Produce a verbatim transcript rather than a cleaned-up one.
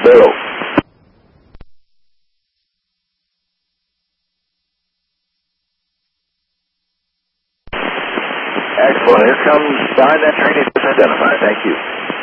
zero. Excellent. Here comes behind that train. It's identified. Thank you.